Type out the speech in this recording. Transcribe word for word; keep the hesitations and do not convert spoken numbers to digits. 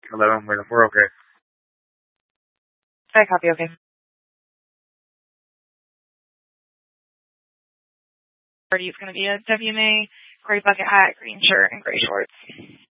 eleven, we're, we're okay. I copy, okay. Party is going to be a W M A, gray bucket hat, green shirt, and gray shorts.